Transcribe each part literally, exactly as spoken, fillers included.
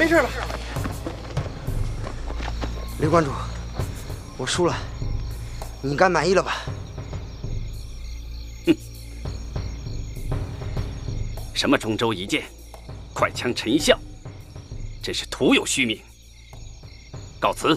没事吧？ 刘关主，我输了，你应该满意了吧？ 哼，什么中州一剑，快枪陈笑，真是徒有虚名。告辞。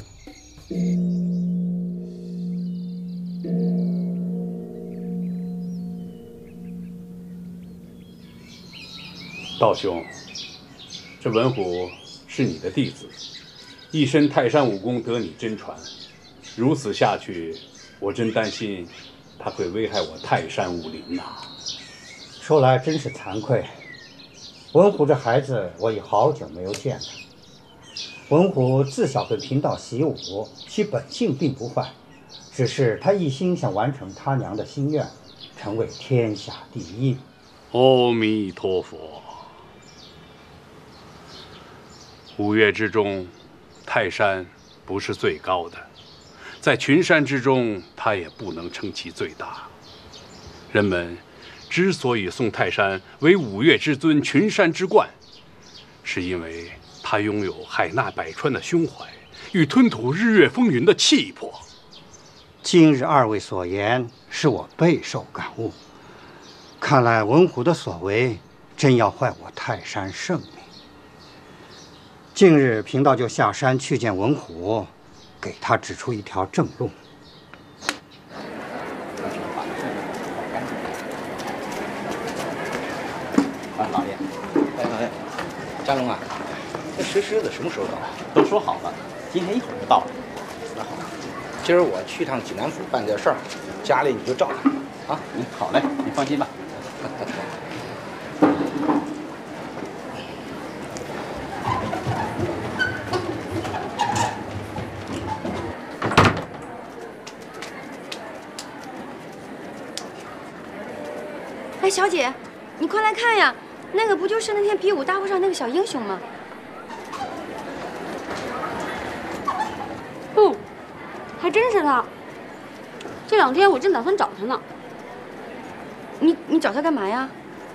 道兄，这文虎是你的弟子，一身泰山武功得你真传，如此下去，我真担心他会危害我泰山武林呐。 说来真是惭愧，文虎这孩子我已好久没有见了。文虎自小跟贫道习武，其本性并不坏，只是他一心想完成他娘的心愿，成为天下第一。 阿弥陀佛。五岳之中，泰山不是最高的，在群山之中，它也不能称其最大。人们之所以送泰山为五岳之尊、群山之冠，是因为它拥有海纳百川的胸怀与吞吐日月风云的气魄。 今日二位所言，使我备受感悟。看来文虎的所为，真要坏我泰山盛名。近日贫道就下山去见文虎，给他指出一条正路。 啊，老爷，哎，老爷，家龙啊，那石狮子什么时候到？都说好了，今天一会儿就到了。那好，今儿我去趟济南府办点事儿，家里你就照看啊。嗯，好嘞，你放心吧。 哎，小姐，你快来看呀，那个不就是那天比武大会上那个小英雄吗？ 嗯，还真是他。这两天我正打算找他呢。 你你找他干嘛呀？